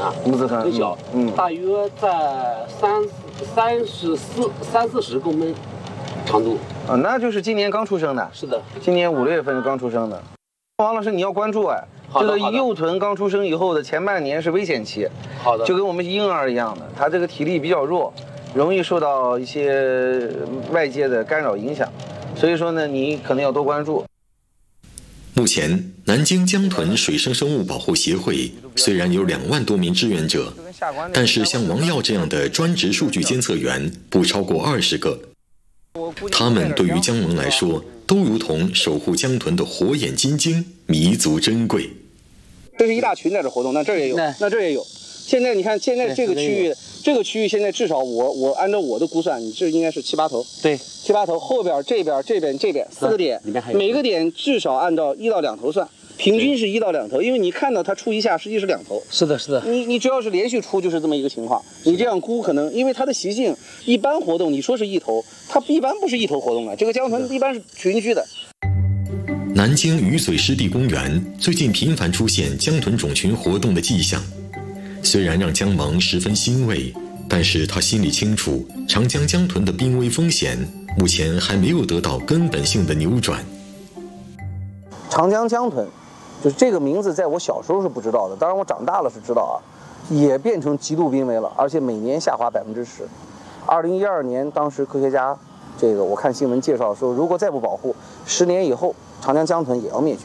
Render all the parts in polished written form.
母子河很小，大约在30-40公分长度。 啊，那就是今年刚出生的。 是的， 今年5、6月份刚出生的。王老师，你要关注哎，这个幼豚刚出生以后的前半年是危险期。 好的， 就跟我们婴儿一样的，他这个体力比较弱，容易受到一些外界的干扰影响，所以说呢，你可能要多关注。 目前，南京江豚水生生物保护协会虽然有2万多名志愿者，但是像王耀这样的专职数据监测员不超过20个。他们对于江盟来说，都如同守护江豚的火眼金睛，弥足珍贵。 这是一大群在这活动，那这儿也有，那这儿也有。现在你看，现在这个区域现在至少我按照我的估算，你这应该是7、8头。对，7、8头，后边这边4个点，每个点至少按照1到2头算，平均是1到2头，因为你看到它出一下，实际是2头。 是的，是的。 你只要是连续出，就是这么一个情况。你这样估可能，因为它的习性，一般活动你说是1头，它一般不是1头活动的，这个江豚一般是群居的。 南京鱼嘴湿地公园最近频繁出现江豚种群活动的迹象。虽然让江盟十分欣慰，但是他心里清楚，长江江豚的濒危风险目前还没有得到根本性的扭转。 长江江豚，就是这个名字，在我小时候是不知道的，当然我长大了是知道啊，也变成极度濒危了，而且每年下滑10%。2012年，当时科学家，我看新闻介绍说，如果再不保护，10年以后，长江江豚也要灭绝。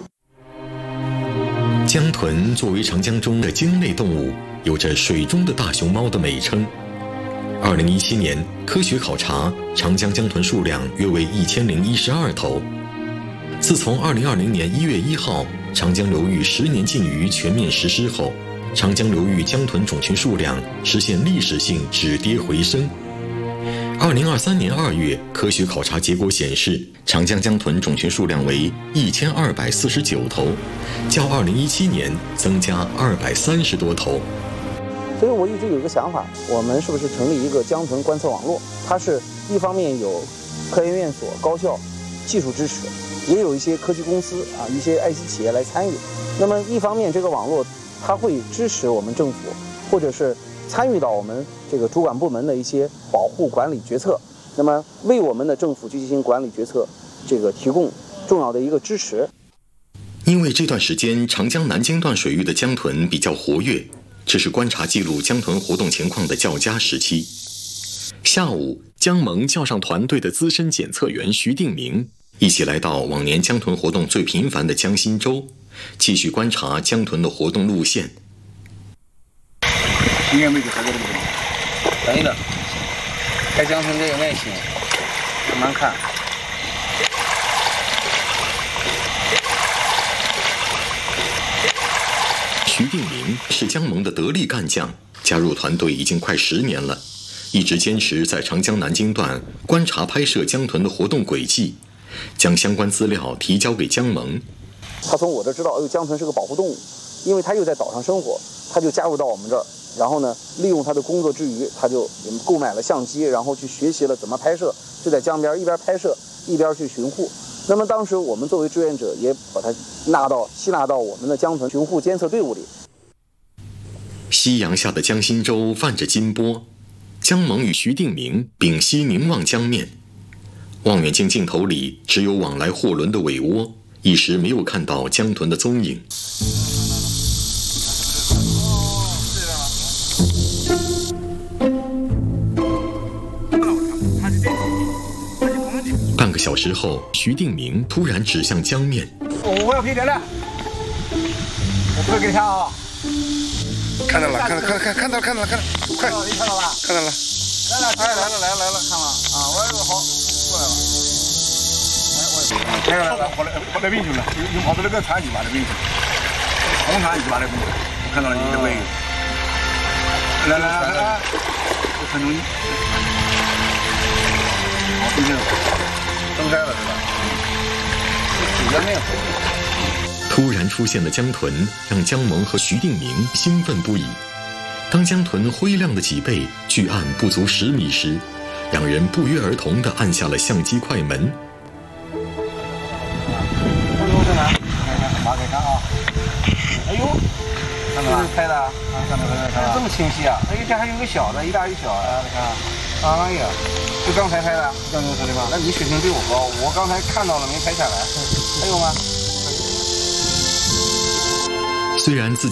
江豚作为长江中的鲸类动物，有着水中的大熊猫的美称。2017年，科学考察，长江江豚数量约为1012头。自从2020年1月1号长江流域10年禁渔全面实施后，长江流域江豚种群数量实现历史性止跌回升。2023年2月，科学考察结果显示，长江江豚种群数量为1249头，较2017年增加230多头。 所以我一直有一个想法，我们是不是成立一个江豚观测网络？它是一方面有科研院所、高校技术支持，也有一些科技公司一些爱惜企业来参与。那么一方面，这个网络它会支持我们政府，或者是参与到我们这个主管部门的一些保护管理决策，那么为我们的政府去进行管理决策，提供重要的一个支持。 因为这段时间长江南京段水域的江豚比较活跃，这是观察记录江豚活动情况的较佳时期。下午，江盟叫上团队的资深检测员徐定明，一起来到往年江豚活动最频繁的江心洲，继续观察江豚的活动路线。 应该没去喝过这个地方。等一等，开江豚得有耐心，慢慢看。 徐定明是江盟的得力干将，加入团队已经快10年了，一直坚持在长江南京段观察拍摄江豚的活动轨迹，将相关资料提交给江盟。 他从我这知道，江豚是个保护动物，因为他又在岛上生活，他就加入到我们这儿。然后呢，利用他的工作之余，他就购买了相机，然后去学习了怎么拍摄，就在江边一边拍摄一边去巡护。那么当时我们作为志愿者，也把他吸纳到我们的江豚巡护监测队伍里。 夕阳下的江心洲泛着金波，江盟与徐定明屏息凝望江面，望远镜镜头里只有往来货轮的尾涡，一时没有看到江豚的踪影。半个小时后，徐定明突然指向江面。 我要飞碟了，我不会给你看啊。 看到了，看到了，快！ 你看到了？ 看到了。 来了，看了啊！我这个好过来了。 来，跑那边去了，又跑到那个船去吧，那边去，红船去吧，那边看到了你的背影。来，很容易。好，今天登山了是吧？人没有。 突然出现的江豚让江盟和徐定明兴奋不已。当江豚灰亮的脊背距岸不足10米时，两人不约而同地按下了相机快门。 拿给看啊！哎呦， 看到吗？ 拍的啊， 看到没？ 这么清晰啊！而且还有一个小的，一大一小啊，你看。哎呀，就刚才拍的， 刚才说的吗？ 那你水平比我高，我刚才看到了没拍下来，还有吗？ 虽然自